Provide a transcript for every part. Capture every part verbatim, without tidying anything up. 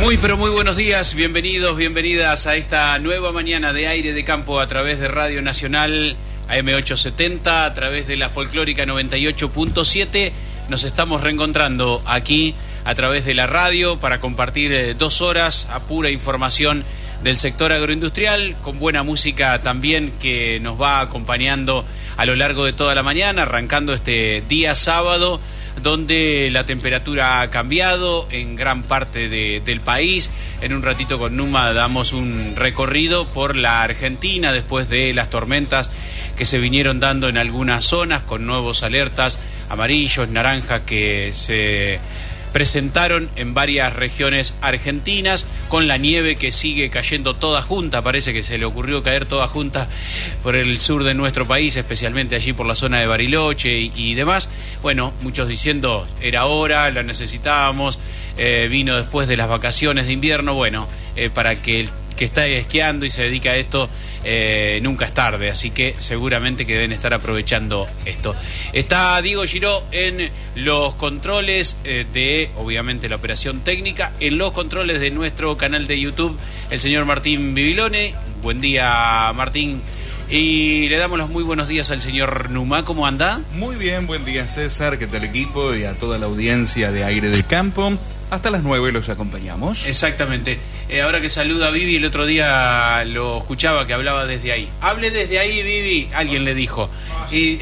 Muy pero muy buenos días, bienvenidos, bienvenidas a esta nueva mañana de Aire de Campo a través de Radio Nacional A M ochocientos setenta, a través de la Folclórica noventa y ocho punto siete. Nos estamos reencontrando aquí a través de la radio para compartir eh, dos horas a pura información del sector agroindustrial, con buena música también que nos va acompañando a lo largo de toda la mañana, arrancando este día sábado, donde la temperatura ha cambiado en gran parte de, del país. En un ratito con Numa damos un recorrido por la Argentina después de las tormentas que se vinieron dando en algunas zonas, con nuevos alertas amarillos, naranjas que se presentaron en varias regiones argentinas, con la nieve que sigue cayendo toda junta. Parece que se le ocurrió caer toda junta por el sur de nuestro país, especialmente allí por la zona de Bariloche y, y demás. Bueno, muchos diciendo era hora, la necesitábamos, eh, vino después de las vacaciones de invierno. Bueno, eh, para que el que está esquiando y se dedica a esto, eh, nunca es tarde, así que seguramente que deben estar aprovechando esto. Está Diego Giró en los controles eh, de, obviamente, la operación técnica, en los controles de nuestro canal de YouTube, el señor Martín Bibilone. Buen día, Martín. Y le damos los muy buenos días al señor Numa. ¿Cómo anda? Muy bien, buen día, César, ¿qué tal equipo? Y a toda la audiencia de Aire de Campo. Hasta las nueve los acompañamos. Exactamente. Eh, ahora que saluda a Vivi, el otro día lo escuchaba que hablaba desde ahí. Hable desde ahí, Vivi, alguien le dijo. Y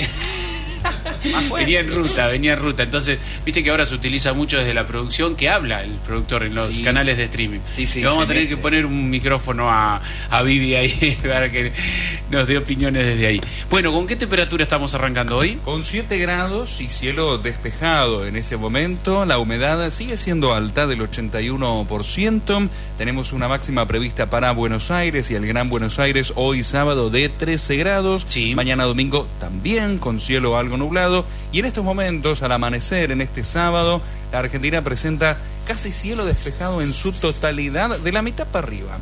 venía en ruta, venía en ruta. Entonces, viste que ahora se utiliza mucho desde la producción que habla el productor en los sí. canales de streaming. Sí, sí, y vamos sí, a tener que poner un micrófono a, a Vivi ahí para que nos dé opiniones desde ahí. Bueno, ¿con qué temperatura estamos arrancando hoy? Con siete grados y cielo despejado en este momento. La humedad sigue siendo alta, del ochenta y uno por ciento. Tenemos una máxima prevista para Buenos Aires y el Gran Buenos Aires hoy sábado de trece grados. Sí. Mañana domingo también con cielo algo nublado, y en estos momentos, al amanecer en este sábado, la Argentina presenta casi cielo despejado en su totalidad, de la mitad para arriba,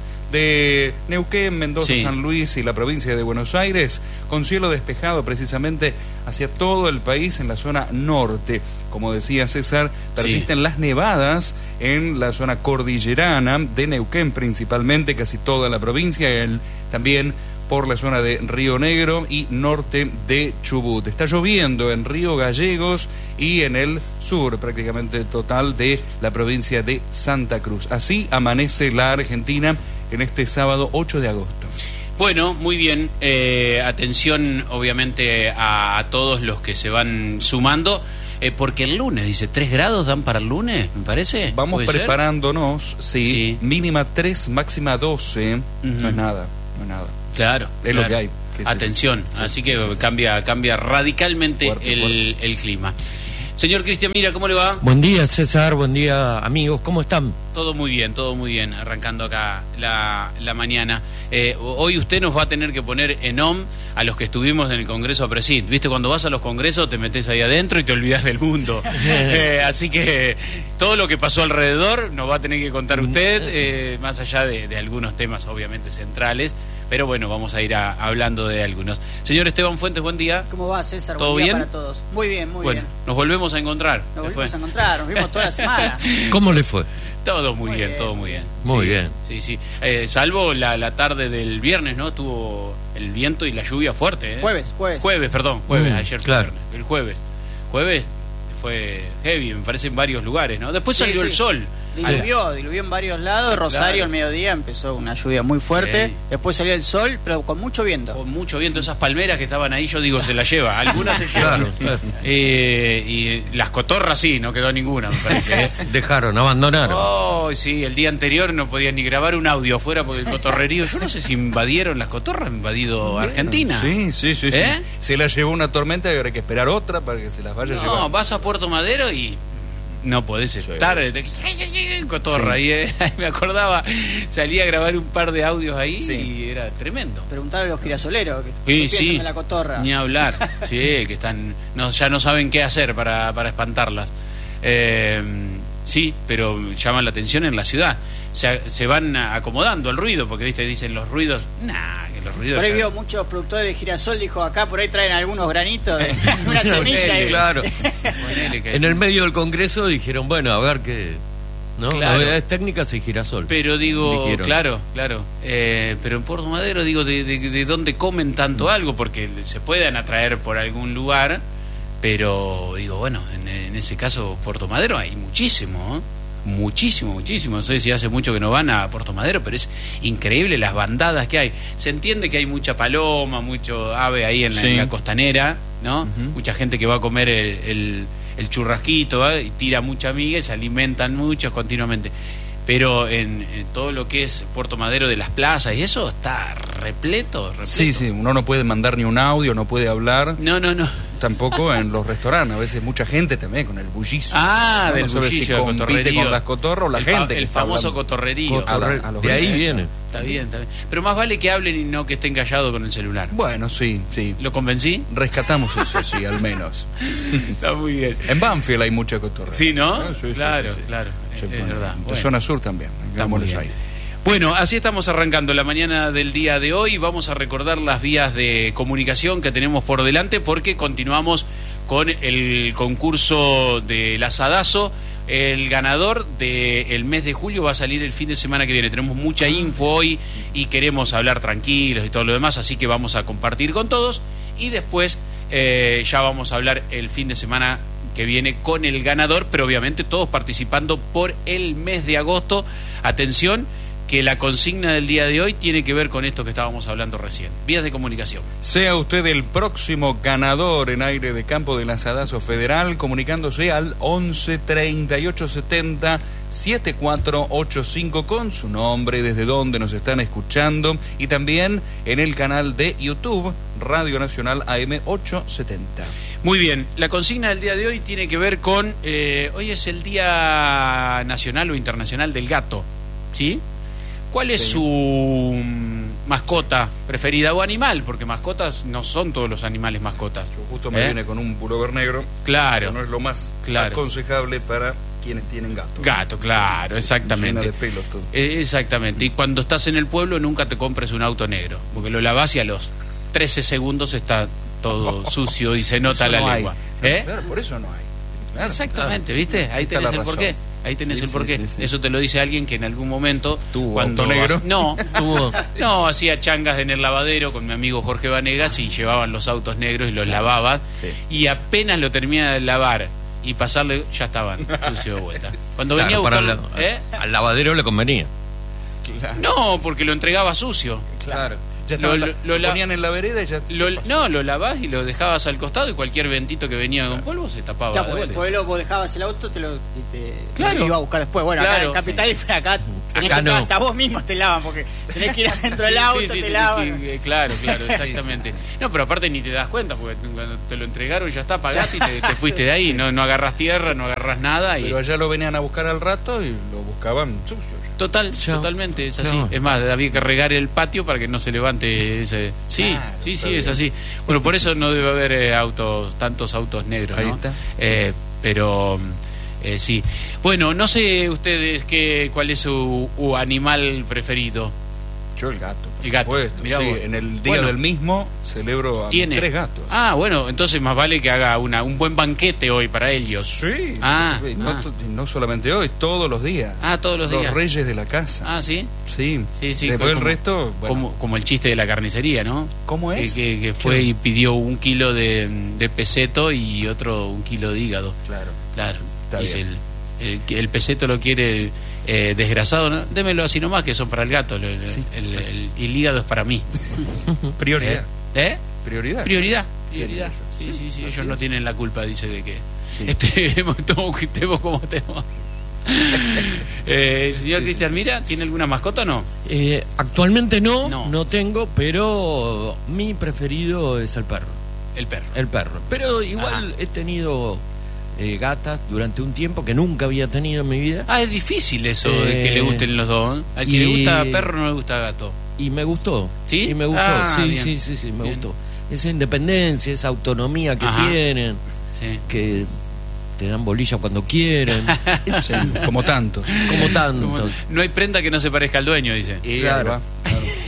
de Neuquén, Mendoza, sí. San Luis y la provincia de Buenos Aires, con cielo despejado precisamente hacia todo el país en la zona norte. Como decía César, persisten sí. las nevadas en la zona cordillerana de Neuquén principalmente, casi toda la provincia, el, también por la zona de Río Negro y norte de Chubut. Está lloviendo en Río Gallegos y en el sur prácticamente total de la provincia de Santa Cruz. Así amanece la Argentina en este sábado ocho de agosto. Bueno, muy bien. Eh, atención obviamente a, a todos los que se van sumando. Eh, porque el lunes, dice, ¿tres grados dan para el lunes, me parece? Vamos preparándonos, sí, sí. Mínima tres, máxima doce. Uh-huh. No es nada, no es nada. Claro, es claro. lo que hay. Que Atención, sí, así sí, que sí, cambia cambia radicalmente fuerte, el, fuerte. el clima. Señor Cristian Mira, ¿cómo le va? Buen día, César, buen día, amigos, ¿cómo están? Todo muy bien, todo muy bien, arrancando acá la, la mañana. Eh, hoy usted nos va a tener que poner en O M a los que estuvimos en el Congreso APRESID. Viste, cuando vas a los congresos te metes ahí adentro y te olvidas del mundo. eh, así que todo lo que pasó alrededor nos va a tener que contar usted, eh, más allá de, de algunos temas obviamente centrales. Pero bueno, vamos a ir a, hablando de algunos. Señor Esteban Fuentes, buen día. ¿Cómo va, César? ¿Todo buen día bien? para todos. Muy bien, muy bueno, bien. Nos volvemos a encontrar. Nos después. volvemos a encontrar, nos vimos toda la semana. ¿Cómo le fue? Todo muy, muy bien, bien, todo muy bien. Muy sí, bien. Sí, sí. Eh, salvo la, la tarde del viernes, ¿no? Tuvo el viento y la lluvia fuerte. ¿eh? Jueves, jueves. Jueves, perdón, jueves, mm, ayer. Claro. Viernes, el jueves. Jueves fue heavy, me parece, en varios lugares, ¿no? Después sí, salió sí. el sol. Diluvió, diluvió en varios lados. Rosario claro. al mediodía empezó una lluvia muy fuerte. Sí. Después salió el sol, pero con mucho viento. Con mucho viento. Esas palmeras que estaban ahí, yo digo, se las lleva. Algunas se llevan. Claro, claro. Eh, y las cotorras sí, no quedó ninguna, me parece. ¿eh? Dejaron, abandonaron. Oh, sí, el día anterior no podían ni grabar un audio afuera porque el cotorrerío. Yo no sé si invadieron las cotorras, invadido bueno, Argentina. Sí, sí, sí, ¿Eh? sí. Se la llevó una tormenta y habrá que esperar otra para que se las vaya no, a llevar. No, vas a Puerto Madero y no podés estar. Sí. Cotorra. Sí. Y eh, me acordaba, salí a grabar un par de audios ahí sí. y era tremendo. Preguntar a los girasoleros que sí, piensan sí. de la cotorra. Ni hablar. Sí, que están, no, ya no saben qué hacer para, para espantarlas. Eh, sí, pero llaman la atención en la ciudad. Se, se van acomodando al ruido, porque viste dicen los ruidos, nah, que los ruidos. Por ahí ya... vio muchos productores de girasol, dijo acá por ahí traen algunos granitos de una semilla. Ponele, y... claro. Ponele que... En el medio del Congreso dijeron, bueno, a ver qué. ¿no? Claro. Novedades técnicas y girasol. Pero digo, Dijeron. claro, claro. Eh, pero en Puerto Madero, digo, de, de, de dónde comen tanto algo, porque se pueden atraer por algún lugar, pero digo, bueno, en, en ese caso, Puerto Madero hay muchísimo, ¿eh? Muchísimo, muchísimo. No sé si hace mucho que no van a Puerto Madero, pero es increíble las bandadas que hay. Se entiende que hay mucha paloma, mucho ave ahí en la, Sí. en la costanera, ¿no? Uh-huh. Mucha gente que va a comer el, el, el churrasquito, ¿eh? Y tira mucha miga y se alimentan muchos continuamente. Pero en, en todo lo que es Puerto Madero de las plazas y eso está repleto, repleto. Sí, sí, uno no puede mandar ni un audio, no puede hablar. No, no, no. Tampoco en los restaurantes, a veces mucha gente también con el bullicio. Ah, No, del no sabe bullicio, si el compite cotorrerío. con las cotorras o la el fa- gente. que El está famoso hablando. cotorrerío. A la- a los de ahí gringos. viene. Está bien, está bien. Pero más vale que hablen y no que estén callados con el celular. Bueno, sí, sí. ¿Lo convencí? Rescatamos eso, sí, al menos. Está muy bien. En Banfield hay mucha cotorra. Sí, ¿no? Ah, sí, sí, claro, sí, sí. claro. Sí, es bueno, verdad. En Bueno, zona sur también, en está muy Buenos bien. Aires. Bueno, así estamos arrancando la mañana del día de hoy. Vamos a recordar las vías de comunicación que tenemos por delante porque continuamos con el concurso del asadazo. El ganador del mes de julio va a salir el fin de semana que viene. Tenemos mucha info hoy y queremos hablar tranquilos y todo lo demás, así que vamos a compartir con todos y después eh, ya vamos a hablar el fin de semana que viene con el ganador, pero obviamente todos participando por el mes de agosto. Atención, que la consigna del día de hoy tiene que ver con esto que estábamos hablando recién. Vías de comunicación. Sea usted el próximo ganador en aire de campo del asadazo federal, comunicándose al once treinta y ocho setenta setenta y cuatro ochenta y cinco con su nombre, desde donde nos están escuchando y también en el canal de YouTube Radio Nacional A M ochocientos setenta. Muy bien, la consigna del día de hoy tiene que ver con, eh, hoy es el Día Nacional o Internacional del Gato, ¿sí? ¿Cuál es Sí. su mm, mascota preferida o animal? Porque mascotas no son todos los animales mascotas. Yo justo me ¿Eh? viene con un pullover negro. Claro. Que no es lo más Claro. aconsejable para quienes tienen gatos. Gato, claro, Sí, exactamente. llena de pelos todo. Eh, exactamente. Y cuando estás en el pueblo nunca te compres un auto negro, porque lo lavas y a los trece segundos está todo sucio y se nota Eso la no hay. lengua. ¿Eh? Claro, por eso no hay. Claro, Exactamente, ¿viste? Ahí está tenés la el porqué. razón. Ahí tenés Sí, el sí, porqué. sí, sí. Eso te lo dice alguien que en algún momento ¿Tuvo cuando auto negro? ha- no, tuvo no, hacía changas en el lavadero con mi amigo Jorge Vanegas y llevaban los autos negros y los lavaban Sí. y apenas lo terminaba de lavar y pasarle ya estaban sucio de vuelta. Cuando venía a Claro, para buscarlo, la- ¿eh? al lavadero le convenía. Claro. No, porque lo entregaba sucio. Claro. Ya Lo- estaban lo- la- lo lo la- ponían en la vereda y ya. Lo- ¿qué pasó? no, lo lavás y lo dejabas al costado y cualquier ventito que venía con polvo se tapaba. Ya, de porque el vuelta. pueblo vos dejabas el auto te lo, y te, Claro. lo iba a buscar después. Bueno, acá Claro, en Capital y acá tenés Acá que, no. hasta vos mismos te lavan porque tenés que ir adentro del Sí, auto, sí, sí, te tenés lavan. que- eh, claro, claro, exactamente. No, pero aparte ni te das cuenta, porque cuando te lo entregaron ya está, pagaste y te, te fuiste de ahí. No, no agarras tierra, no agarras nada. Y Pero allá lo venían a buscar al rato y lo buscaban sucio. total, Ya. totalmente, es así. No. Es más, había que regar el patio para que no se levante ese... Sí, Claro, sí, está sí, es bien. así. Bueno, por eso no debe haber eh, autos, tantos autos negros, Ahí ¿no? está. Eh, pero... eh, sí. Bueno, no sé ustedes qué, cuál es su, su animal preferido. Yo el gato. por El gato, supuesto. mirá Sí, vos. en el día Bueno. del mismo celebro a mis Tiene tres gatos. Ah, bueno, entonces más vale que haga una, un buen banquete hoy para ellos. Sí. Ah, sí, no, ah. to- no solamente hoy, todos los días. Ah, todos los días. Los reyes de la casa. Ah, sí. Sí. Sí, sí. Después el como- resto, bueno, como, como el chiste de la carnicería, ¿no? ¿cómo Que, es? que, que fue y pidió un kilo de, de peseto y otro un kilo de hígado. Claro. Claro. Está Dice bien. el, el, el peseto lo quiere eh, desgrasado, ¿no? Démelo así nomás, que son para el gato. El, el- Sí. el- el- el hígado es para mí. Prioridad. ¿Eh? ¿Eh? Prioridad. Prioridad. Prioridad. Sí, Sí, sí, sí. así Ellos no es. tienen la culpa, dice, de que Sí. estemos, estemos como estemos. eh, señor Sí, Cristian, sí, sí. mira, ¿tiene alguna mascota o no? Eh, actualmente no, No. no, tengo, pero mi preferido es el perro. El perro. El perro. Pero igual Ajá. he tenido eh, gatas durante un tiempo que nunca había tenido en mi vida. Ah, es difícil eso de que Eh, le gusten los dos. ¿eh? Al que y- le gusta perro no le gusta gato. Y me gustó. ¿Sí? Y me gustó, Ah, sí, bien. sí, sí, sí, me Bien. gustó. Esa independencia, esa autonomía que Ajá. tienen, Sí. que te dan bolilla cuando quieren, Sí, como tantos. como Como- tantos. no hay prenda que no se parezca al dueño, dice. Y Claro. ahí va, claro.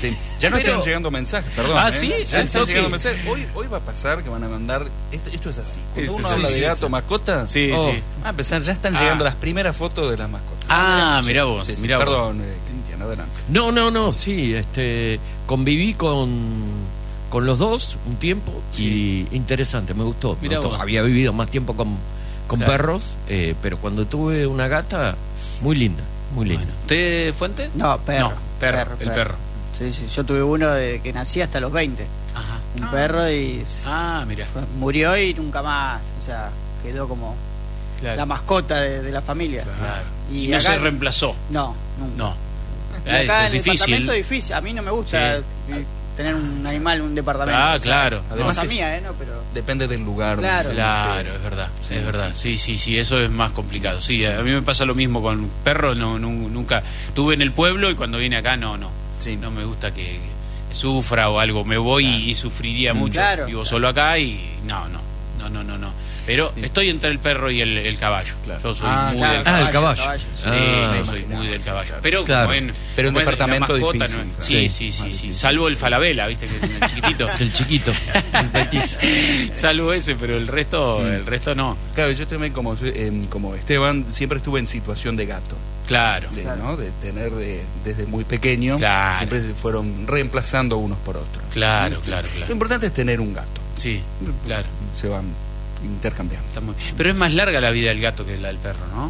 Sí. Ya no Pero- están llegando mensajes, perdón. Ah, ¿eh? ¿sí? Ya ¿Al están toque? llegando mensajes. Hoy, hoy va a pasar que van a mandar. Esto, esto es así. Cuando Esto uno sí, habla sí, de gato, sí. mascota. Sí, oh, sí. Va a empezar, ya están Ah. llegando las primeras fotos de las mascotas. Ah, Sí, mirá vos, sí, sí. mirá vos. Perdón, eh, Cristian, adelante. No, no, no, sí, este, conviví con, con los dos un tiempo Sí. y interesante, me gustó. me Mirá gustó. vos. Había vivido más tiempo con, con Claro. perros, eh, pero cuando tuve una gata, muy linda, muy linda. Bueno, ¿usted, Fuente? No, perro. No, perro, el perro. Sí, sí. Yo tuve uno de que nací hasta los veinte. Ajá. Un Ah. perro y Ah, mira. fue- murió y nunca más. O sea, quedó como Claro. la mascota de, de la familia. Claro. Y Y no acá- se reemplazó. No, nunca. No. Y Ah, acá eso es en el difícil. departamento es difícil. A mí no me gusta Sí. eh, tener un animal en un departamento. Ah, o sea, claro. Además cosa es- mía, ¿eh? No, pero... Depende del lugar. Claro. donde Claro, esté. es verdad, Sí, es verdad. sí. Sí, sí, sí, eso es más complicado. Sí, a mí me pasa lo mismo con perros, no, no, nunca tuve en el pueblo y cuando vine acá no, no. Sí. No me gusta que, que sufra o algo, me voy y, y sufriría Mm. mucho. Claro, Vivo claro. solo acá y no, no, no, no, no, no. Pero Sí. estoy entre el perro y el, el caballo. Claro. Yo soy Ah, muy claro. del Ah, el caballo. caballo. Sí, Ah, yo soy imaginaba, muy del sí, caballo. claro. Pero Claro. como en, Pero en como es la departamento mascota, difícil, no- claro. Sí, Sí, sí, sí, más sí. difícil. Salvo el falabella, viste que es el chiquitito. El chiquito, el petizo. Salvo ese, pero el resto, Mm. el resto no. Claro, yo también, como, eh, como Esteban, siempre estuve en situación de gato. Claro. De, Claro. ¿no? de tener de- desde muy pequeño. Claro. Siempre se fueron reemplazando unos por otros. Claro, ¿no? claro, Lo claro. importante es tener un gato. Sí, claro. Se van intercambiando. Está muy... Pero es más larga la vida del gato que la del perro, ¿no?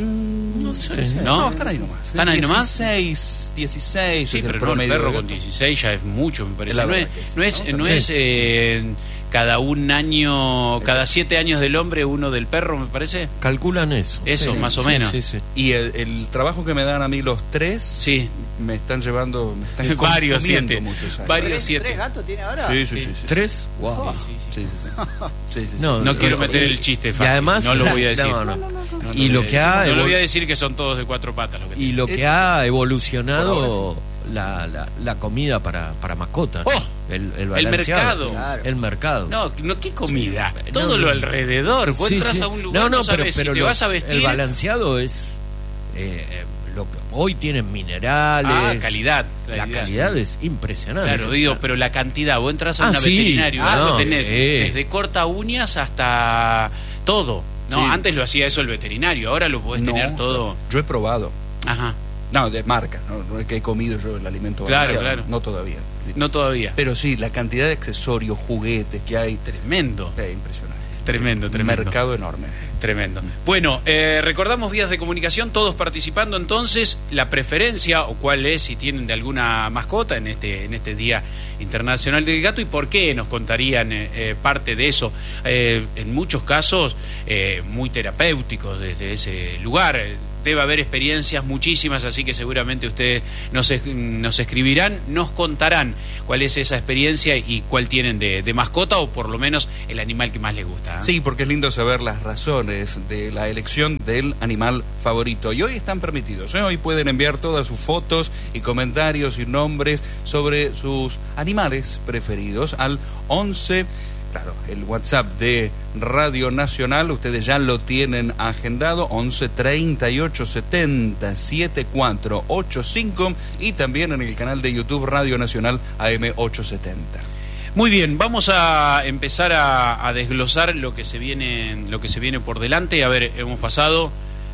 No sé. ¿No? No, están ahí nomás. ¿Están ahí nomás? dieciséis, dieciséis Sí, es pero el no, el promedio perro de con gato. dieciséis ya es mucho, me parece. La No verdad es, que sí, no es, ¿no? no Sí. es eh, cada un año, cada siete años del hombre, uno del perro, me parece. Calculan eso. Eso, Sí, más o sí, menos. Sí, sí. Y el, el trabajo que me dan a mí los tres Sí, me están llevando, me están Varios consumiendo siete. muchos años. Varios ¿Tres, siete. ¿Tres gatos tiene ahora? Sí, sí, Sí. sí, sí. ¿Tres? Wow. sí, sí, sí. Sí, sí, sí. Sí, sí, sí. No, No quiero pero- meter y- el chiste y fácil, además- no lo voy a decir. No, no. No lo Y voy lo a que decir. ha No lo voy evol- a decir que son todos de cuatro patas. Lo que Y lo Eh, que ha por evolucionado ahora la, la, la comida para, para mascotas. ¿no? ¡Oh! El, El balanceado. mercado. Claro. El mercado. No, no, ¿qué comida? Sí. Todo No, lo no. alrededor. Vos Sí, entras sí. a un lugar, no, no, no, pero, sabes pero si te los- vas a vestir. el balanceado es eh, eh, lo que hoy tienen minerales. Ah, calidad. La calidad es impresionante. Claro, digo, pero la cantidad, vos entras a Ah, una sí. veterinario, Ah, algo no, tenés sí. desde corta uñas hasta todo. No, Sí. antes lo hacía eso el veterinario, ahora lo podés No, tener todo. Yo he probado. Ajá, No, de marca, no, no es que he comido yo el alimento Claro, balanceado, claro. no todavía. Sí. no todavía. Pero sí, la cantidad de accesorios, juguetes que hay, Tremendo, es impresionante. tremendo, Un tremendo. mercado enorme. Tremendo. Bueno, eh, recordamos vías de comunicación, todos participando entonces, la preferencia o cuál es si tienen de alguna mascota en este en este Día Internacional del Gato y por qué nos contarían eh, eh, parte de eso. Eh, en muchos casos eh, muy terapéuticos desde ese lugar. Debe haber experiencias muchísimas, así que seguramente ustedes nos, es- nos escribirán, nos contarán cuál es esa experiencia y cuál tienen de, de mascota o por lo menos el animal que más les gusta. ¿eh? Sí, porque es lindo saber las razones de la elección del animal favorito. Y hoy están permitidos, ¿eh? Hoy pueden enviar todas sus fotos y comentarios y nombres sobre sus animales preferidos al once. Claro, el WhatsApp de Radio Nacional, ustedes ya lo tienen agendado, once treinta y ocho setenta setenta y cuatro ochenta y cinco y también en el canal de YouTube Radio Nacional A M ochocientos setenta. Muy bien, vamos a empezar a, a desglosar lo que se viene, lo que se viene por delante. A ver, hemos pasado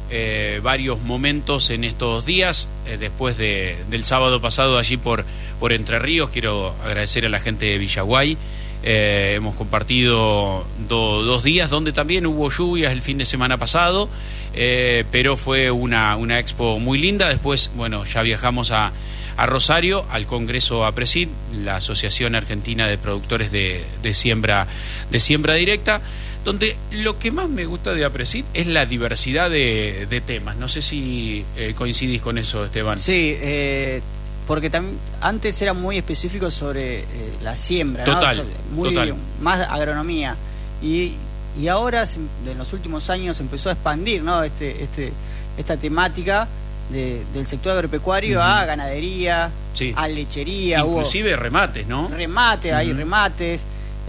eh, varios momentos en estos días, eh, después de, del sábado pasado allí por, por Entre Ríos. Quiero agradecer a la gente de Villaguay. Eh, hemos compartido do, dos días donde también hubo lluvias el fin de semana pasado, eh, pero fue una, una expo muy linda. Después, bueno, ya viajamos a, a Rosario, al Congreso APRESID, la Asociación Argentina de Productores de, de, siembra, de siembra Directa, donde lo que más me gusta de APRESID es la diversidad de, de temas. No sé si eh, coincidís con eso, Esteban. Sí, eh, porque también antes era muy específico sobre eh, la siembra, Total, ¿no? Muy, total. más agronomía. Y, y ahora, se- en los últimos años, se empezó a expandir, ¿no? este, este, esta temática de- del sector agropecuario Ujú. a ganadería, Sí. a lechería, hubo Inclusive remates, ¿no? remates, hay Ujú. remates,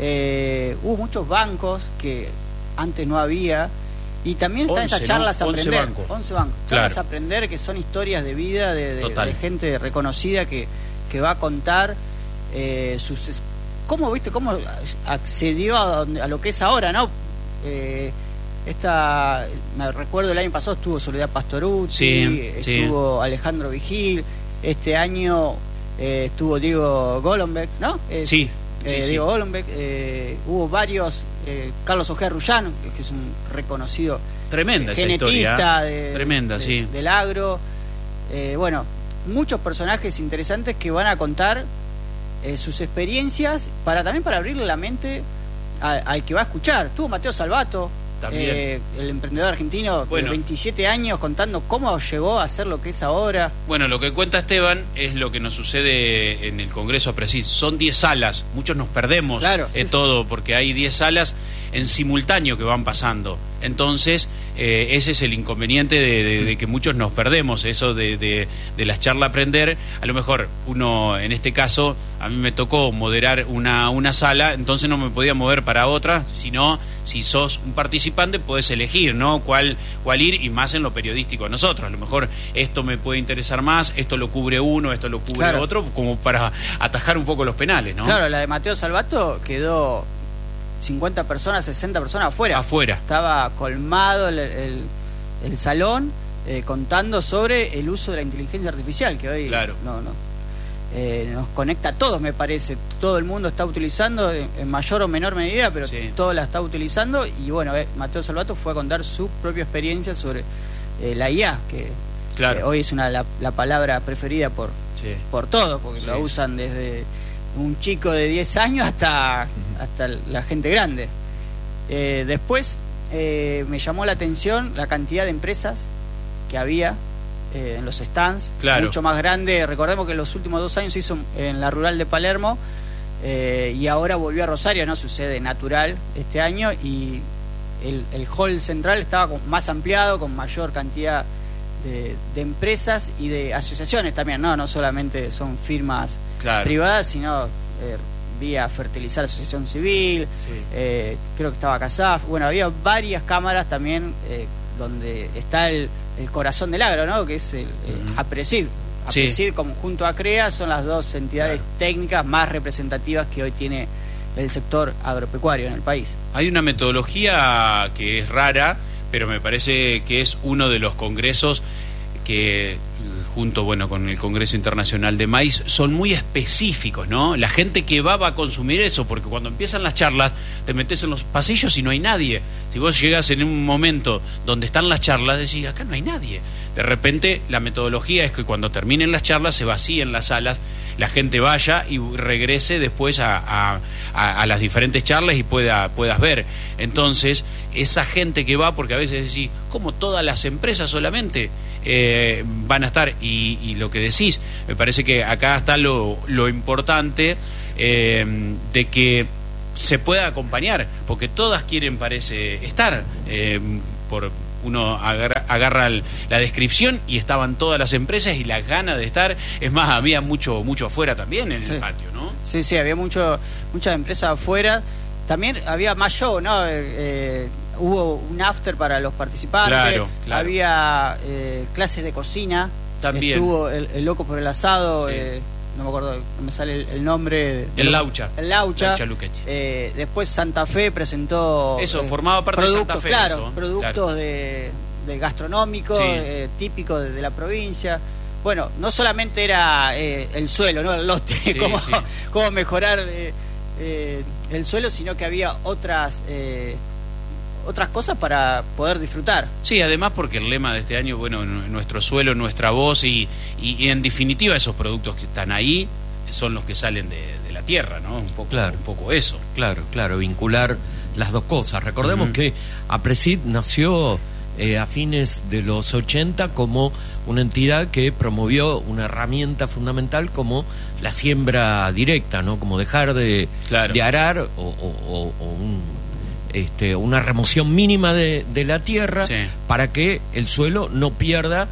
eh, hubo muchos bancos que antes no había. Y también están once, esas charlas ¿no? a once aprender. bancos. once bancos. Claro. Charlas a aprender que son historias de vida de, de- Total. de gente reconocida que, que va a contar eh, sus cómo viste cómo accedió a, donde, a lo que es ahora, ¿no? Eh, esta me recuerdo el año pasado estuvo Soledad Pastorucci, sí, estuvo sí. Alejandro Vigil, este año eh, estuvo Diego Golombek, ¿no? Eh, sí, eh, sí, Diego sí. Golombek, eh, hubo varios, eh, Carlos Ojeda Rullán, que es un reconocido Tremenda esa genetista historia. de, Tremenda, de, sí. del agro. Eh, bueno, muchos personajes interesantes que van a contar eh, sus experiencias para también para abrirle la mente a, al que va a escuchar. Tuvo Mateo Salvato, También. eh, el emprendedor argentino Bueno. de veintisiete años, contando cómo llegó a ser lo que es ahora. Bueno, lo que cuenta Esteban es lo que nos sucede en el Congreso Precis. Son diez salas, muchos nos perdemos Claro, de sí, todo, porque hay diez salas en simultáneo que van pasando. Entonces, eh, ese es el inconveniente de, de, de que muchos nos perdemos, eso de, de, de las charlas aprender. A lo mejor uno, en este caso, a mí me tocó moderar una, una sala, entonces no me podía mover para otra, sino si sos un participante podés elegir, ¿no? Cuál, cuál ir, y más en lo periodístico a nosotros. A lo mejor esto me puede interesar más, esto lo cubre uno, esto lo cubre Claro. otro, como para atajar un poco los penales, ¿no? Claro, la de Mateo Salvato quedó cincuenta personas, sesenta personas afuera. Afuera. Estaba colmado el, el, el salón eh, contando sobre el uso de la inteligencia artificial, que hoy Claro. no, no, eh, nos conecta a todos, me parece. Todo el mundo está utilizando en, en mayor o menor medida, pero Sí. todo la está utilizando. Y bueno, eh, Mateo Salvato fue a contar su propia experiencia sobre eh, la I A, que Claro. eh, hoy es una la, la palabra preferida por, Sí. por todos, porque Sí. lo usan desde un chico de diez años hasta, hasta la gente grande. Eh, después eh, me llamó la atención la cantidad de empresas que había eh, en los stands, Claro. mucho más grande. Recordemos que en los últimos dos años se hizo en la rural de Palermo eh, y ahora volvió a Rosario, no sucede natural este año, y el, el hall central estaba con- más ampliado, con mayor cantidad de, de empresas y de asociaciones también, no no solamente son firmas Claro. privadas, sino eh, vía Fertilizar Asociación Civil, Sí. eh, creo que estaba CASAF, bueno, había varias cámaras también eh, donde está el, el corazón del agro, ¿no? Que es el, el Ujú. APRESID. Sí. APRESID como junto a CREA son las dos entidades Claro. técnicas más representativas que hoy tiene el sector agropecuario en el país. Hay una metodología que es rara, pero me parece que es uno de los congresos que, junto bueno con el Congreso Internacional de Maíz, son muy específicos, ¿no? La gente que va va a consumir eso, porque cuando empiezan las charlas te metes en los pasillos y no hay nadie. Si vos llegas en un momento donde están las charlas, decís, acá no hay nadie. De repente la metodología es que cuando terminen las charlas se vacíen las salas, la gente vaya y regrese después a, a, a, a las diferentes charlas y pueda, puedas ver. Entonces, esa gente que va, porque a veces decís, ¿cómo todas las empresas solamente eh, van a estar? Y, y lo que decís, me parece que acá está lo, lo importante eh, de que se pueda acompañar, porque todas quieren, parece, estar eh, por... Uno agarra, agarra el, la descripción y estaban todas las empresas y la gana de estar. Es más, había mucho mucho afuera también en Sí. el patio, ¿no? Sí, sí, había mucho muchas empresas afuera. También había más show, ¿no? Eh, eh, hubo un after para los participantes. Claro, claro. Había eh, clases de cocina. También. Estuvo el, el Loco por el Asado. Sí. Eh, no me acuerdo, no me sale el, el nombre. de- El Laucha. El Laucha. Laucha Luchetti. Eh, después Santa Fe presentó. Eso, eh, formaba parte de productos, Santa Fe, Claro, eso, productos claro. de, de gastronómicos, Sí. eh, típicos de, de la provincia. Bueno, no solamente era eh, el suelo, ¿no? El lote, Sí, cómo, sí. cómo mejorar eh, eh, el suelo, sino que había otras eh, otras cosas para poder disfrutar. Sí, además porque el lema de este año, bueno, n- nuestro suelo, nuestra voz y, y, y en definitiva esos productos que están ahí son los que salen de, de la tierra, ¿no? Un poco, Claro. un poco eso. Claro, claro, vincular las dos cosas. Recordemos Ujú. que APRESID nació eh, a fines de los ochenta como una entidad que promovió una herramienta fundamental como la siembra directa, ¿no? Como dejar de, Claro. de arar o, o- o- o un, este, una remoción mínima de, de la tierra Sí. para que el suelo no pierda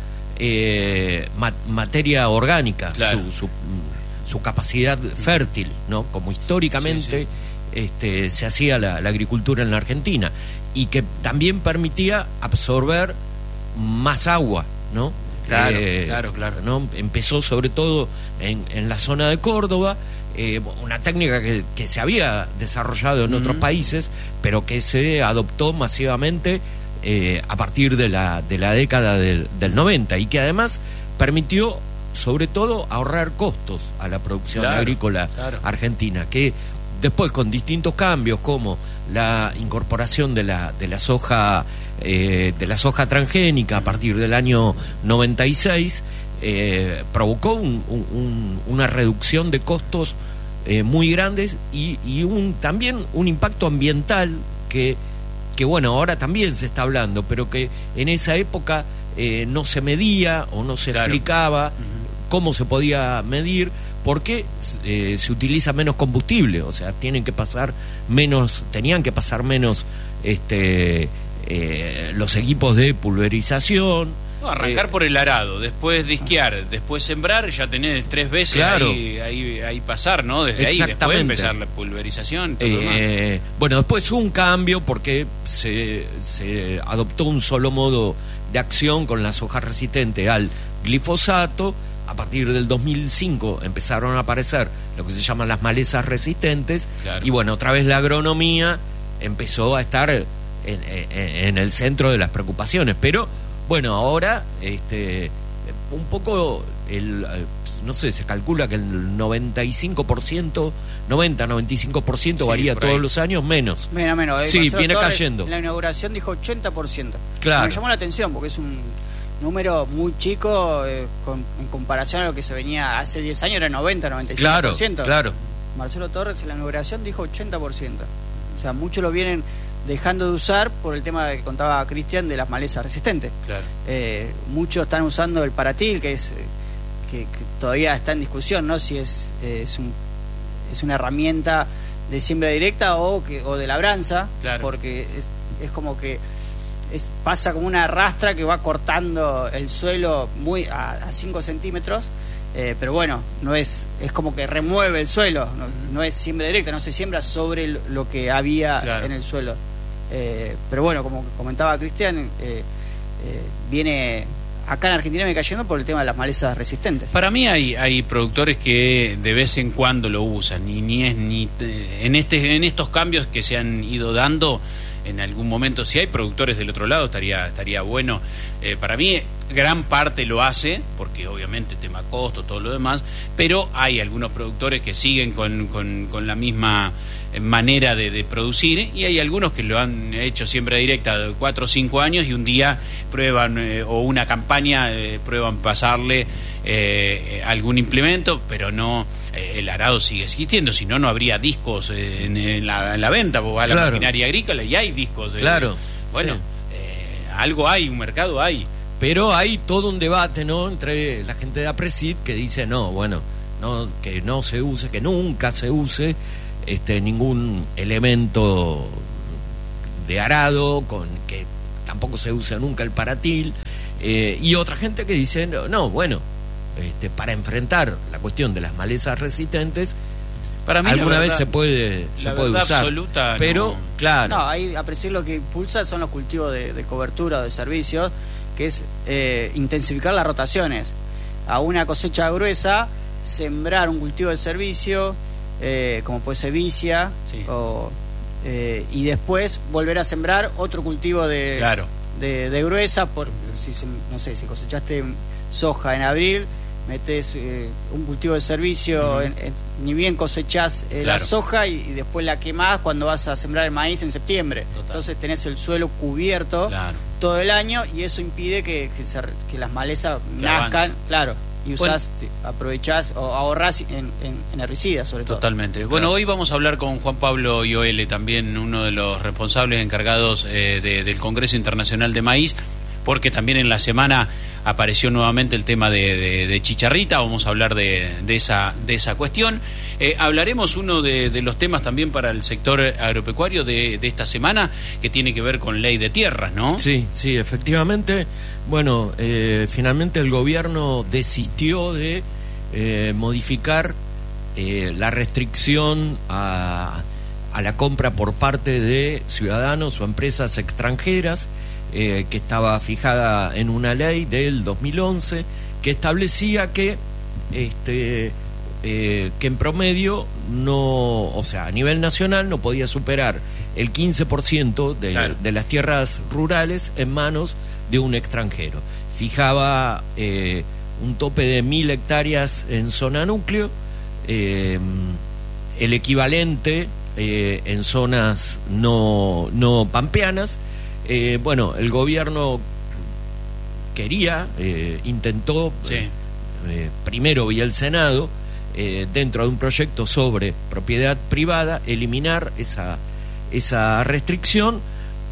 eh, ma- materia orgánica, Claro. su, su, su capacidad fértil, ¿no? Como históricamente Sí, Este, se hacía la, la agricultura en la Argentina, y que también permitía absorber más agua, ¿no? Claro, eh, claro, claro. ¿no? Empezó sobre todo en, en la zona de Córdoba, eh, una técnica que, que se había desarrollado en uh-huh. otros países, pero que se adoptó masivamente eh, a partir de la, de la década del, del noventa, y que además permitió sobre todo ahorrar costos a la producción claro, agrícola claro. argentina, que después con distintos cambios como la incorporación de la de la soja eh, de la soja transgénica a partir del año noventa y seis eh, provocó un, un, una reducción de costos eh, muy grandes y, y un también un impacto ambiental que que bueno ahora también se está hablando, pero que en esa época eh, no se medía o no se claro. explicaba uh-huh. cómo se podía medir, porque eh, se utiliza menos combustible, o sea, tienen que pasar menos, tenían que pasar menos este eh, los equipos de pulverización. No, arrancar eh, por el arado, después disquear, después sembrar, ya tenés tres veces claro. ahí, ahí, ahí pasar, ¿no? Desde ahí después empezar la pulverización. Todo eh, bueno, después hubo un cambio porque se, se adoptó un solo modo de acción con la soja resistente al glifosato. A partir del dos mil cinco empezaron a aparecer lo que se llaman las malezas resistentes claro. y bueno, otra vez la agronomía empezó a estar en, en, en el centro de las preocupaciones, pero bueno, ahora este un poco el no sé, se calcula que el noventa y cinco por ciento, noventa, noventa y cinco por ciento sí, varía todos los años, menos. Menos, menos. Sí, Marcelo viene Torres, cayendo. En la inauguración dijo ochenta por ciento. Claro. Me llamó la atención porque es un número muy chico eh, con, en comparación a lo que se venía hace diez años, era noventa, noventa y cinco por ciento. Claro, claro. Marcelo Torres en la inauguración dijo ochenta por ciento. O sea, muchos lo vienen dejando de usar por el tema que contaba Cristian de las malezas resistentes. Claro. Eh, muchos están usando el paratil, que es que, que todavía está en discusión, ¿no? Si es, eh, es, un, es una herramienta de siembra directa o, que, o de labranza, claro. porque es, es como que Es, pasa como una rastra que va cortando el suelo muy a cinco centímetros, eh, pero bueno, no es es como que remueve el suelo, no, no es siembra directa, no se siembra sobre lo que había claro. en el suelo. Eh, pero bueno, como comentaba Cristian, eh, eh, viene acá en Argentina me cayendo por el tema de las malezas resistentes. Para mí hay hay productores que de vez en cuando lo usan, y ni es ni en este en estos cambios que se han ido dando. En algún momento, si hay productores del otro lado, estaría estaría bueno. Eh, para mí, gran parte lo hace, porque obviamente tema costo, todo lo demás, pero hay algunos productores que siguen con, con, con la misma manera de, de producir, y hay algunos que lo han hecho siembra directa de cuatro o cinco años y un día prueban, eh, o una campaña, eh, prueban pasarle eh, algún implemento, pero no... el arado sigue existiendo, si no, no habría discos en, en, la, en la venta, porque va a la claro. maquinaria agrícola y hay discos. Eh, claro. Bueno, sí. eh, algo hay, un mercado hay. Pero hay todo un debate, ¿no?, entre la gente de APRESID que dice, no, bueno, no que no se use, que nunca se use este ningún elemento de arado, con que tampoco se use nunca el paratil, eh, y otra gente que dice, no, no bueno, Este, para enfrentar la cuestión de las malezas resistentes, para mí alguna verdad, vez se puede se puede usar, absoluta, pero no. claro, no, ahí a decir lo que impulsa son los cultivos de, de cobertura o de servicios, que es eh, intensificar las rotaciones. A una cosecha gruesa, sembrar un cultivo de servicio, eh, como puede ser vicia, sí. o, eh, y después volver a sembrar otro cultivo de claro. de, de gruesa, por si se, no sé, si cosechaste soja en abril, metes eh, un cultivo de servicio, uh-huh. en, en, ni bien cosechás eh, claro. la soja y, y después la quemás cuando vas a sembrar el maíz en septiembre. Total. Entonces tenés el suelo cubierto claro. todo el año, y eso impide que, que, se, que las malezas que nazcan, avance. Claro, y usás, bueno. aprovechás o ahorrás en, en, en herbicidas sobre todo. Totalmente. Bueno, claro. Hoy vamos a hablar con Juan Pablo Ioele, también uno de los responsables encargados eh, de, del Congreso Internacional de Maíz, porque también en la semana apareció nuevamente el tema de, de, de chicharrita. Vamos a hablar de, de esa de esa cuestión. Eh, hablaremos uno de, de los temas también para el sector agropecuario de, de esta semana, que tiene que ver con ley de tierras, ¿no? Sí, sí, efectivamente. Bueno, eh, finalmente el gobierno desistió de eh, modificar eh, la restricción a, a la compra por parte de ciudadanos o empresas extranjeras eh, que estaba fijada en una ley del dos mil once que establecía que este eh, que en promedio no, o sea, a nivel nacional no podía superar el quince por ciento de, claro. de las tierras rurales en manos de un extranjero. Fijaba eh, un tope de mil hectáreas en zona núcleo, eh, el equivalente eh, en zonas no, no pampeanas. Eh, bueno, el gobierno quería, eh, intentó, sí. eh, primero vía el Senado, eh, dentro de un proyecto sobre propiedad privada, eliminar esa, esa restricción.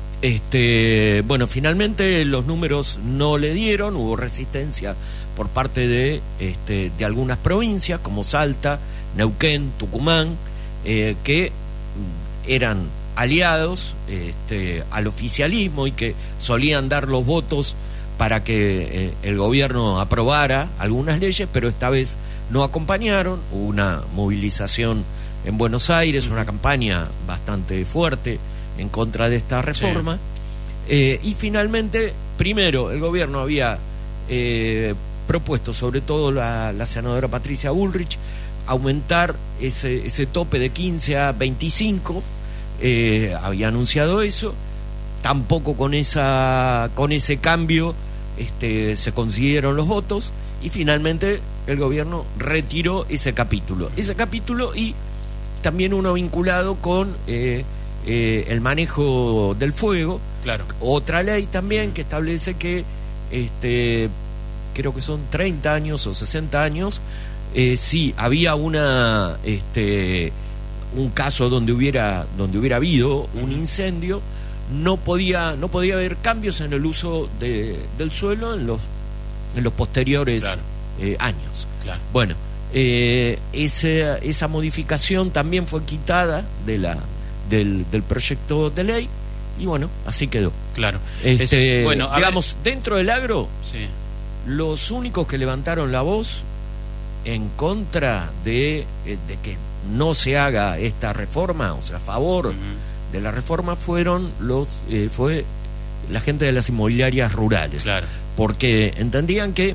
Este, bueno, finalmente los números no le dieron, hubo resistencia por parte de, este, de algunas provincias como Salta, Neuquén, Tucumán, eh, que eran aliados este, al oficialismo y que solían dar los votos para que eh, el gobierno aprobara algunas leyes, pero esta vez no acompañaron. Hubo una movilización en Buenos Aires, una campaña bastante fuerte en contra de esta reforma. Sí. Eh, y finalmente, primero, el gobierno había eh, propuesto, sobre todo la, la senadora Patricia Bullrich, aumentar ese, ese tope de quince a veinticinco. Eh, había anunciado eso. Tampoco con esa con ese cambio este, se consiguieron los votos, y finalmente el gobierno retiró ese capítulo. Ese capítulo y también uno vinculado con eh, eh, el manejo del fuego. Claro. Otra ley también que establece que este, creo que son treinta años o sesenta años, eh, si había una este, un caso donde hubiera donde hubiera habido un incendio, no podía no podía haber cambios en el uso de, del suelo en los en los posteriores claro. eh, años. Claro. Bueno, eh, esa esa modificación también fue quitada de la del, del proyecto de ley, y bueno, así quedó. Claro. Este, es, bueno, digamos, ver, dentro del agro, sí. los únicos que levantaron la voz en contra de, de que no se haga esta reforma, o sea, a favor uh-huh. de la reforma, fueron los eh, fue la gente de las inmobiliarias rurales. Claro. Porque entendían que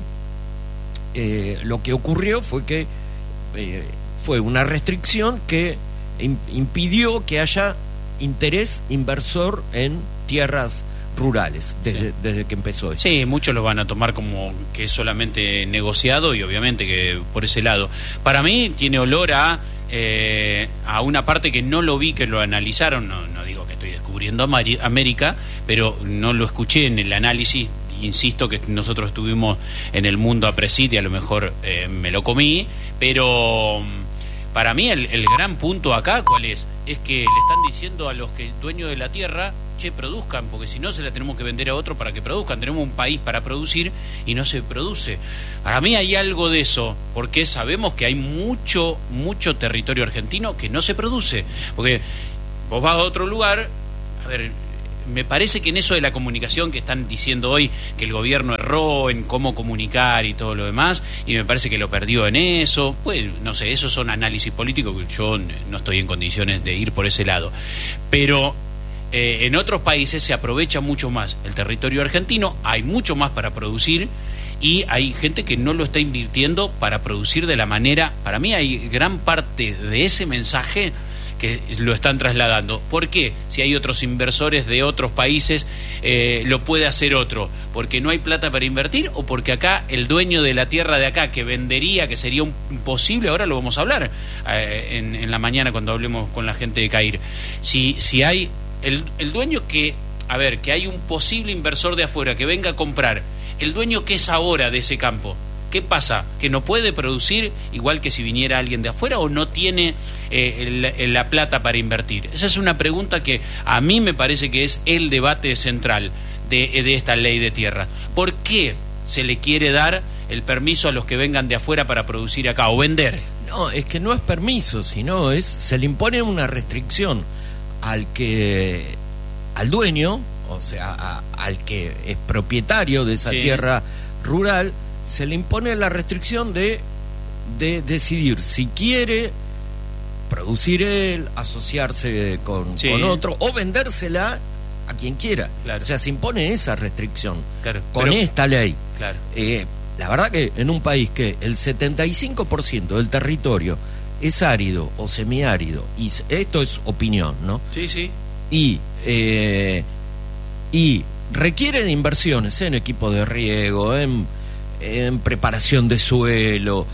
eh, lo que ocurrió fue que eh, fue una restricción que in, impidió que haya interés inversor en tierras rurales desde, sí. desde que empezó esto. Sí, muchos lo van a tomar como que es solamente negociado, y obviamente que por ese lado. Para mí tiene olor a eh, a una parte que no lo vi, que lo analizaron, no, no digo que estoy descubriendo América, pero no lo escuché en el análisis. Insisto que nosotros estuvimos en el mundo Apresit y a lo mejor eh, me lo comí, pero para mí el, el gran punto acá, ¿cuál es? Es que le están diciendo a los que dueños de la tierra, che, produzcan, porque si no se la tenemos que vender a otro para que produzcan. Tenemos un país para producir y no se produce. Para mí hay algo de eso, porque sabemos que hay mucho, mucho territorio argentino que no se produce. Porque vos vas a otro lugar, a ver, me parece que en eso de la comunicación que están diciendo hoy, que el gobierno erró en cómo comunicar y todo lo demás, y me parece que lo perdió en eso, pues no sé, esos son análisis políticos que yo no estoy en condiciones de ir por ese lado. Pero eh, en otros países se aprovecha mucho más el territorio argentino, hay mucho más para producir, y hay gente que no lo está invirtiendo para producir de la manera. Para mí hay gran parte de ese mensaje que lo están trasladando. ¿Por qué? Si hay otros inversores de otros países, eh, lo puede hacer otro. ¿Porque no hay plata para invertir, o porque acá el dueño de la tierra de acá, que vendería, que sería un imposible, ahora lo vamos a hablar eh, en, en la mañana cuando hablemos con la gente de CAIR, si, si hay el, el dueño que, a ver, que hay un posible inversor de afuera que venga a comprar, el dueño que es ahora de ese campo, ¿qué pasa? ¿Que no puede producir igual que si viniera alguien de afuera, o no tiene eh, el, la plata para invertir? Esa es una pregunta que a mí me parece que es el debate central de, de esta ley de tierra. ¿Por qué se le quiere dar el permiso a los que vengan de afuera para producir acá o vender? No, es que no es permiso, sino es se le impone una restricción al que al dueño, o sea, a, al que es propietario de esa sí. tierra rural. Se le impone la restricción de, de decidir si quiere producir él, asociarse con, sí. con otro, o vendérsela a quien quiera. Claro. O sea, se impone esa restricción Claro, con pero- esta ley. Claro. Eh, la verdad que en un país que el setenta y cinco por ciento del territorio es árido o semiárido, y s- esto es opinión, ¿no? Sí, sí. Y, eh, y requiere de inversiones en equipo de riego, en, en preparación de suelo,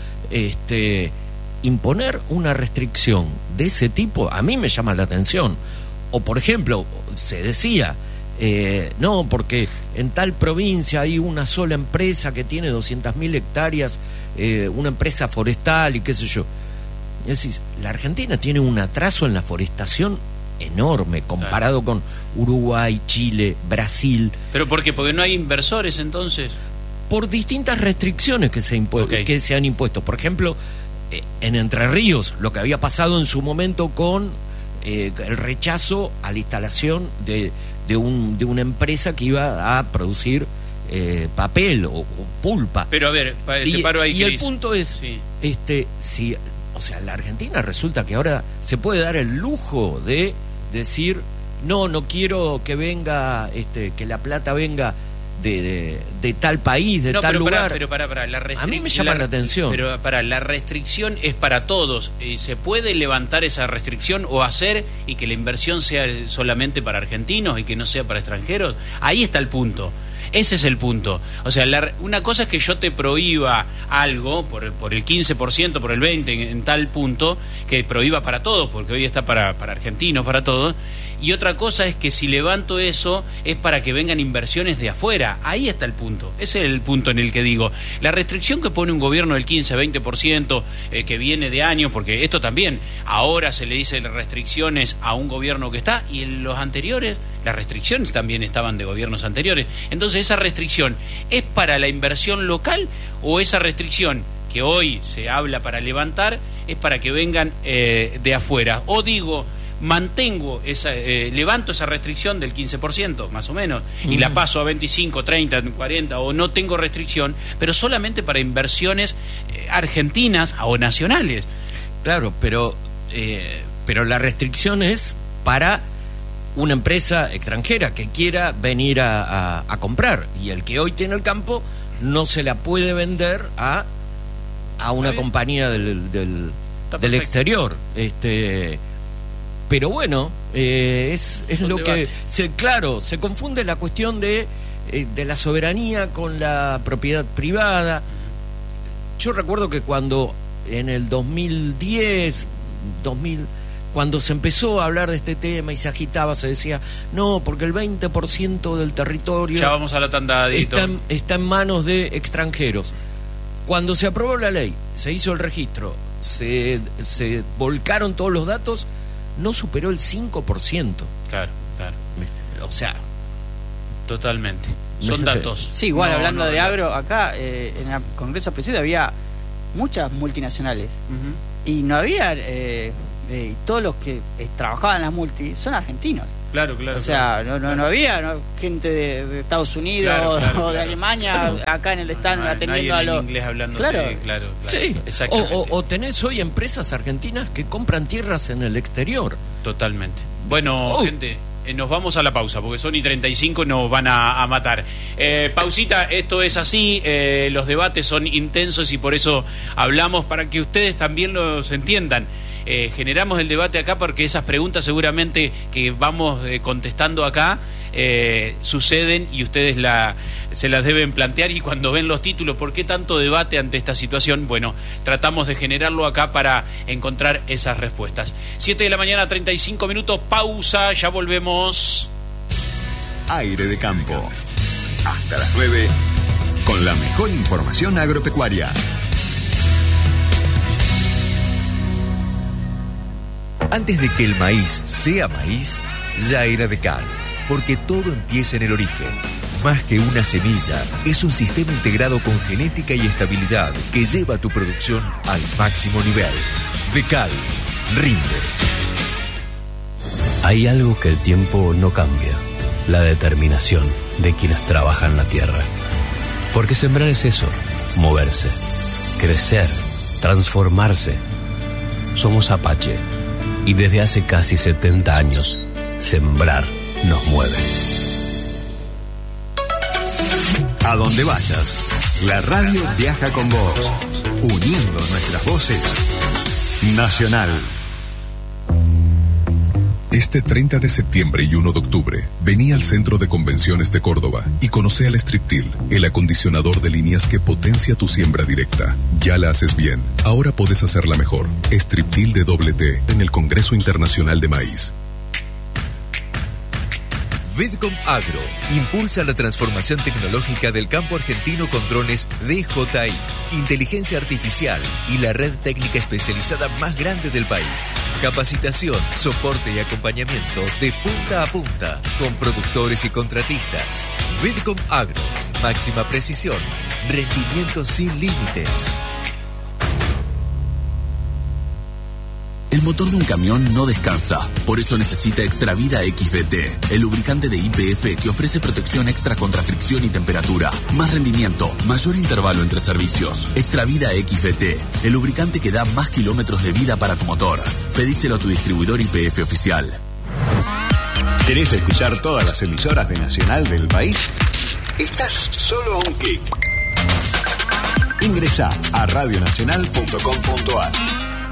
este, imponer una restricción de ese tipo a mí me llama la atención. O por ejemplo, se decía, eh, no, porque en tal provincia hay una sola empresa que tiene doscientas mil hectáreas, eh, una empresa forestal y qué sé yo. Es decir, la Argentina tiene un atraso en la forestación enorme comparado con Uruguay, Chile, Brasil, ¿Pero por qué? Porque no hay inversores entonces. por distintas restricciones que se, impu- Ok. que se han impuesto. Por ejemplo, eh, en Entre Ríos, lo que había pasado en su momento con eh, el rechazo a la instalación de, de, un, de una empresa que iba a producir eh, papel o, o pulpa. Pero a ver, pa- te y, paro ahí, y el Cris. punto es, Sí. este, si, o sea, la Argentina resulta que ahora se puede dar el lujo de decir, no, no quiero que venga, este, que la plata venga de, de, de tal país, de No, tal pero pará, lugar. pero pará, pará, la A mí restric- me llama la atención. Pero para la restricción es para todos. Eh, ¿Se puede levantar esa restricción o hacer y que la inversión sea solamente para argentinos y que no sea para extranjeros? Ahí está el punto. Ese es el punto. O sea, la, una cosa es que yo te prohíba algo por, por el quince por ciento, por el veinte por ciento, en, en tal punto, que prohíba para todos, porque hoy está para, para argentinos, para todos. Y otra cosa es que si levanto eso es para que vengan inversiones de afuera. Ahí está el punto. Ese es el punto en el que digo. La restricción que pone un gobierno del quince, veinte por ciento eh, que viene de años, porque esto también, ahora se le dice restricciones a un gobierno que está, y en los anteriores, las restricciones también estaban de gobiernos anteriores. Entonces, ¿esa restricción es para la inversión local o esa restricción que hoy se habla para levantar es para que vengan eh, de afuera? O digo, mantengo esa, eh, levanto esa restricción del quince por ciento más o menos y la paso a veinticinco, treinta, cuarenta, o no tengo restricción, pero solamente para inversiones eh, argentinas o nacionales. Claro, pero, eh, pero la restricción es para una empresa extranjera que quiera venir a, a, a comprar, y el que hoy tiene el campo no se la puede vender a, a una bien. compañía del, del, Está del perfecto. exterior. Este, pero bueno, eh, es, es Un lo debate. que se, claro, se confunde la cuestión de, eh, de la soberanía con la propiedad privada. Yo recuerdo que cuando en el dos mil diez, dos mil, cuando se empezó a hablar de este tema y se agitaba, se decía, no, porque el veinte por ciento del territorio Ya vamos a la tanda, Dito. está en, está en manos de extranjeros. Cuando se aprobó la ley, se hizo el registro, se, se volcaron todos los datos, no superó el cinco por ciento. Claro, claro, O sea, totalmente. Son Me- datos. Sí, igual No, hablando no, de no. agro, acá eh, en el Congreso Presidio había muchas multinacionales Ujú. y no había, eh, eh, todos los que eh, trabajaban en las multi son argentinos. Claro, claro. O sea, claro. no, no, Claro. no había ¿no? gente de, de Estados Unidos Claro, claro, o de claro. Alemania Claro. acá en el stand No hay- atendiendo no hay a en los... inglés hablando Claro. claro, claro, sí. O, exactamente. o, o tenés hoy empresas argentinas que compran tierras en el exterior. Totalmente. Bueno, Oh. gente, eh, nos vamos a la pausa porque son y treinta y cinco y nos van a, a matar. Eh, pausita, esto es así, eh, los debates son intensos y por eso hablamos para que ustedes también los entiendan. Eh, generamos el debate acá porque esas preguntas seguramente que vamos eh, contestando acá eh, suceden y ustedes la, se las deben plantear, y cuando ven los títulos, ¿por qué tanto debate ante esta situación? Bueno, tratamos de generarlo acá para encontrar esas respuestas. siete de la mañana, treinta y cinco minutos, pausa, ya volvemos. Aire de Campo. Hasta las nueve, con la mejor información agropecuaria. Antes de que el maíz sea maíz, ya era de cal, porque todo empieza en el origen. Más que una semilla, es un sistema integrado con genética y estabilidad que lleva tu producción al máximo nivel. Decal, rinde. Hay algo que el tiempo no cambia: la determinación de quienes trabajan la tierra. Porque sembrar es eso, moverse, crecer, transformarse. Somos Apache, y desde hace casi setenta años, sembrar nos mueve. A donde vayas, la radio viaja con vos, uniendo nuestras voces. Nacional. Este treinta de septiembre y uno de octubre, vení al Centro de Convenciones de Córdoba y conoce al Striptil, el acondicionador de líneas que potencia tu siembra directa. Ya la haces bien, ahora podés hacerla mejor. Striptil de doble T en el Congreso Internacional de Maíz. Vidcom Agro impulsa la transformación tecnológica del campo argentino con drones D J I, inteligencia artificial y la red técnica especializada más grande del país. Capacitación, soporte y acompañamiento de punta a punta con productores y contratistas. Vidcom Agro, máxima precisión, rendimiento sin límites. El motor de un camión no descansa, por eso necesita Extravida X V T, el lubricante de Y P F que ofrece protección extra contra fricción y temperatura, más rendimiento, mayor intervalo entre servicios. Extravida X V T, el lubricante que da más kilómetros de vida para tu motor. Pedíselo a tu distribuidor Y P F oficial. ¿Querés escuchar todas las emisoras de Nacional del país? Estás solo a un clic. Ingresá a radio nacional punto com punto a r.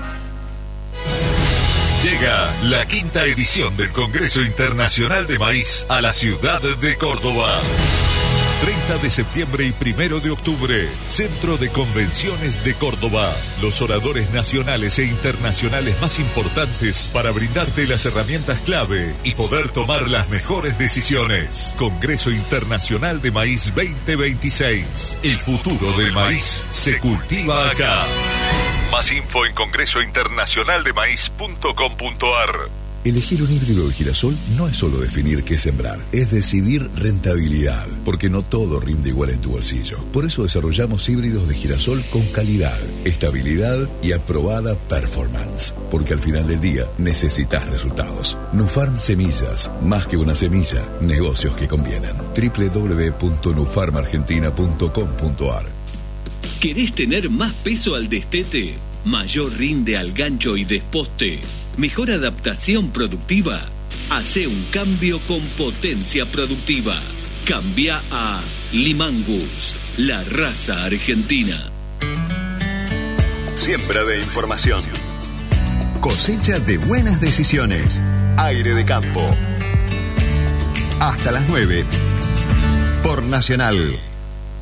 Llega la quinta edición del Congreso Internacional de Maíz a la ciudad de Córdoba. treinta de septiembre y primero de octubre, Centro de Convenciones de Córdoba. Los oradores nacionales e internacionales más importantes para brindarte las herramientas clave y poder tomar las mejores decisiones. Congreso Internacional de Maíz veinte veintiséis. El futuro del maíz se cultiva acá. Más info en congreso internacional de maíz punto com punto a r. Elegir un híbrido de girasol no es solo definir qué sembrar, es decidir rentabilidad, porque no todo rinde igual en tu bolsillo. Por eso desarrollamos híbridos de girasol con calidad, estabilidad y aprobada performance, porque al final del día necesitas resultados. Nufarm Semillas, más que una semilla, negocios que convienen. doble u doble u doble u punto nufarm argentina punto com punto a r. ¿Querés tener más peso al destete? ¿Mayor rinde al gancho y desposte? ¿Mejor adaptación productiva? Hace un cambio con potencia productiva. Cambia a Limangus, la raza argentina. Siembra de información. Cosecha de buenas decisiones. Aire de campo. Hasta las nueve. Por Nacional.